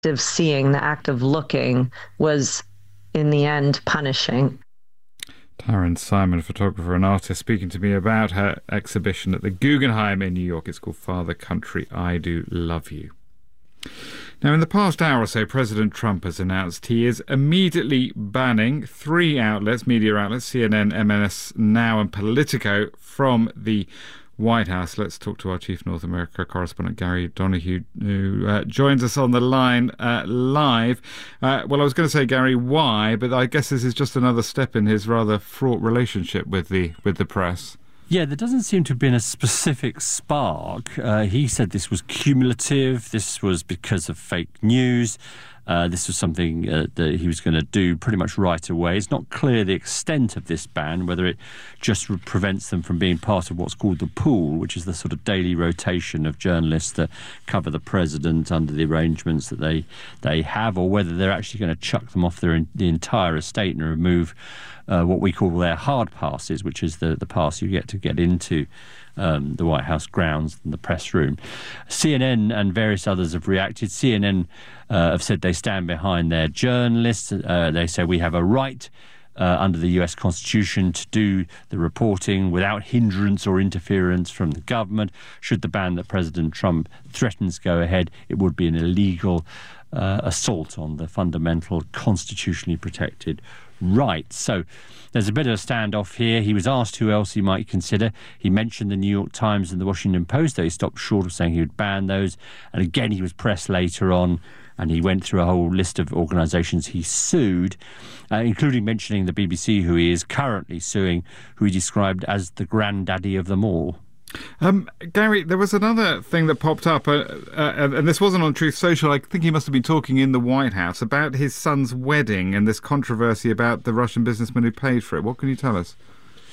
of seeing, the act of looking was in the end punishing. Taryn Simon, photographer and artist, speaking to me about her exhibition at the Guggenheim in New York. It's called Father Country, I Do Love You. Now, in the past hour or so, President Trump has announced he is immediately banning three media outlets, CNN, MNS Now and Politico, from the White House. Let's talk to our Chief North America correspondent, Gary Donahue, who joins us on the line live. Well, I was going to say, Gary, why? But I guess this is just another step in his rather fraught relationship with the press. Yeah, there doesn't seem to have been a specific spark. He said this was cumulative. This was because of fake news. This was something that he was going to do pretty much right away. It's not clear the extent of this ban, whether it just prevents them from being part of what's called the pool, which is the sort of daily rotation of journalists that cover the president under the arrangements that they have, or whether they're actually going to chuck them off the entire estate and remove what we call their hard passes, which is the pass you get to get into the White House grounds and the press room. CNN and various others have reacted. CNN have said they stand behind their journalists. They say we have a right under the US Constitution to do the reporting without hindrance or interference from the government. Should the ban that President Trump threatens go ahead, it would be an illegal assault on the fundamental constitutionally protected right. So there's a bit of a standoff here. He was asked who else he might consider. He mentioned the New York Times and the Washington Post, though he stopped short of saying he would ban those. And again, he was pressed later on, and he went through a whole list of organisations he sued, including mentioning the BBC, who he is currently suing, who he described as the granddaddy of them all. Gary, there was another thing that popped up, and this wasn't on Truth Social. I think he must have been talking in the White House about his son's wedding and this controversy about the Russian businessman who paid for it. What can you tell us?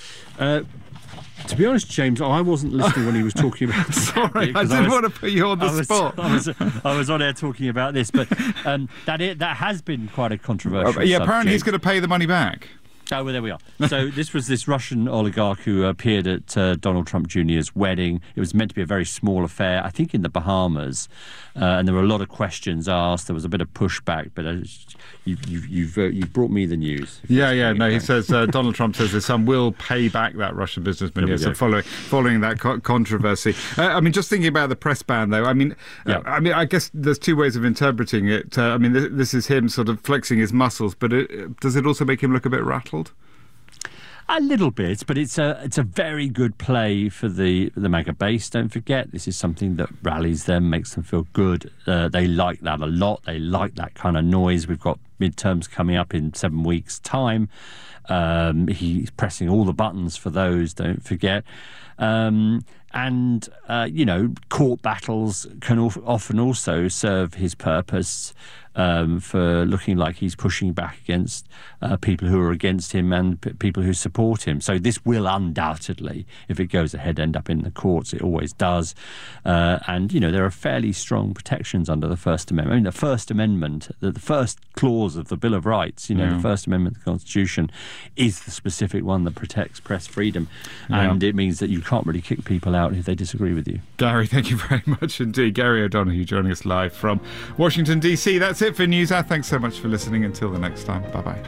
To be honest, James, I wasn't listening when he was talking about this. Sorry, I didn't want to put you on the spot. I was on air talking about this, but that has been quite a controversial subject. Apparently he's going to pay the money back. Oh, well, there we are. So this was this Russian oligarch who appeared at Donald Trump Jr.'s wedding. It was meant to be a very small affair, I think in the Bahamas, and there were a lot of questions asked. There was a bit of pushback, but you've brought me the news. No, he says Donald Trump says his son will pay back that Russian businessman. So following that controversy. Just thinking about the press ban, though. I guess there's two ways of interpreting it. This is him sort of flexing his muscles, but does it also make him look a bit rattled? A little bit, but it's a very good play for the MAGA base. Don't forget, this is something that rallies them, makes them feel good. They like that a lot. They like that kind of noise. We've got midterms coming up in 7 weeks' time. He's pressing all the buttons for those, don't forget. Court battles can often also serve his purpose for looking like he's pushing back against people who are against him and people who support him. So this will undoubtedly, if it goes ahead, end up in the courts. It always does. There are fairly strong protections under the First Amendment. The First Amendment, the first clause of the Bill of Rights, the First Amendment of the Constitution, is the specific one that protects press freedom. Yeah. And it means that you can't really kick people out if they disagree with you. Gary, thank you very much indeed. Gary O'Donoghue joining us live from Washington, D.C. That's it for News Hour. Thanks so much for listening. Until the next time. Bye-bye.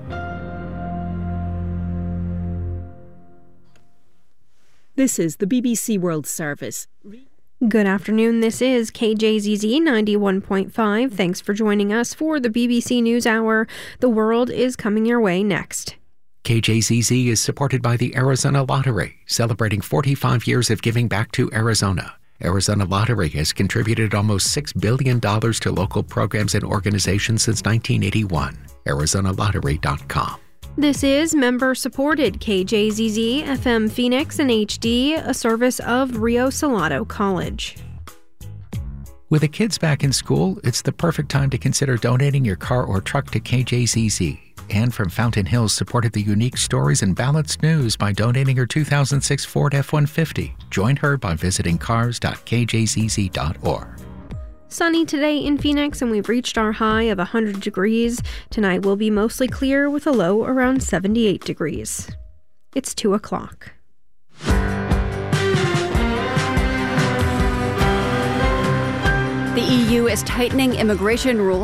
This is the BBC World Service. Good afternoon, this is KJZZ 91.5. Thanks for joining us for the BBC News Hour. The world is coming your way next. KJZZ is supported by the Arizona Lottery, celebrating 45 years of giving back to Arizona. Arizona Lottery has contributed almost $6 billion to local programs and organizations since 1981. ArizonaLottery.com. This is member-supported KJZZ FM Phoenix and HD, a service of Rio Salado College. With the kids back in school, it's the perfect time to consider donating your car or truck to KJZZ. Anne from Fountain Hills supported the unique stories and balanced news by donating her 2006 Ford F-150. Join her by visiting cars.kjzz.org. Sunny today in Phoenix, and we've reached our high of 100 degrees. Tonight will be mostly clear with a low around 78 degrees. It's 2 o'clock. The EU is tightening immigration rules